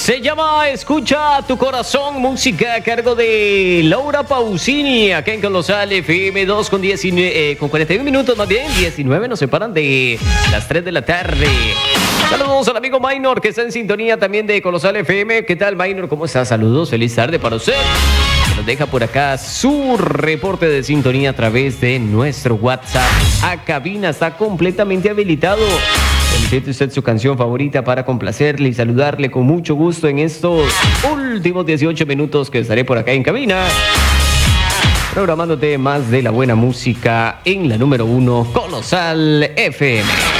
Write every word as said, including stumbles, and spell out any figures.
Se llama Escucha tu Corazón, música a cargo de Laura Pausini, acá en Colosal F M, dos con, diecinueve, eh, con cuarenta y uno minutos, más bien, diecinueve nos separan de las tres de la tarde. Saludos al amigo Minor, que está en sintonía también de Colosal F M. ¿Qué tal, Minor? ¿Cómo estás? Saludos, feliz tarde para usted. Nos deja por acá su reporte de sintonía a través de nuestro WhatsApp. A cabina está completamente habilitado. Solicite usted su canción favorita para complacerle y saludarle con mucho gusto en estos últimos dieciocho minutos que estaré por acá en cabina, programándote más de la buena música en la número uno, Colosal F M.